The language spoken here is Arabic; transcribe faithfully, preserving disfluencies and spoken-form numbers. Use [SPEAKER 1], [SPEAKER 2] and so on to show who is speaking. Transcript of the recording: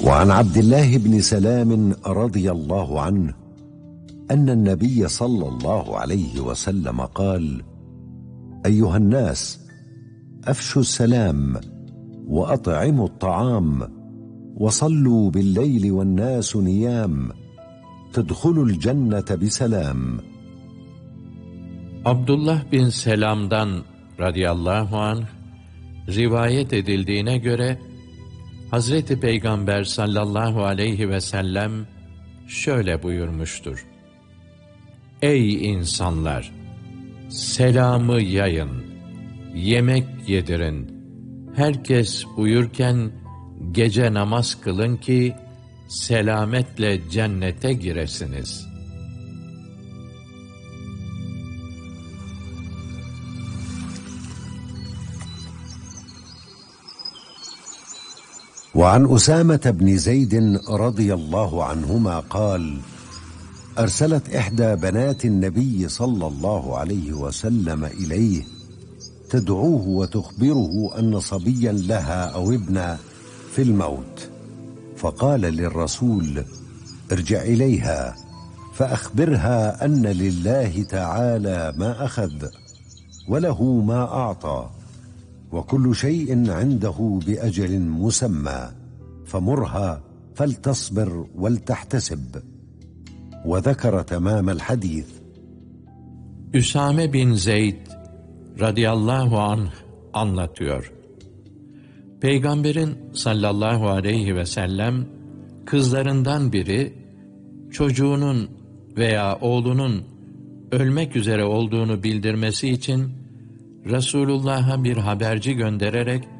[SPEAKER 1] وعن عبد الله بن سلام رضي الله عنه أن النبي صلى الله عليه وسلم قال: أيها الناس، أفشوا السلام وأطعموا الطعام وصلوا بالليل والناس نيام تدخلوا الجنة بسلام.
[SPEAKER 2] Abdullah bin Selam'dan radıyallahu anh rivayet edildiğine göre Hazreti Peygamber sallallahu aleyhi ve sellem şöyle buyurmuştur: Ey insanlar! Selamı yayın, yemek yedirin, herkes uyurken gece namaz kılın ki selametle cennete giresiniz.
[SPEAKER 1] وعن أسامة بن زيد رضي الله عنهما قال: أرسلت إحدى بنات النبي صلى الله عليه وسلم إليه تدعوه وتخبره أن صبيا لها أو ابنا في الموت، فقال للرسول: ارجع إليها فأخبرها أن لله تعالى ما أخذ وله ما أعطى وكل شيء عنده بأجل مسمى، فمرها فلتصبر ولتحتسب. وذكر تمام الحديث.
[SPEAKER 2] Üsame bin Zeyd radıyallahu anh anlatıyor. Peygamberin sallallahu aleyhi ve sellem kızlarından biri çocuğunun veya oğlunun ölmek üzere olduğunu bildirmesi için Resulullah'a bir haberci göndererek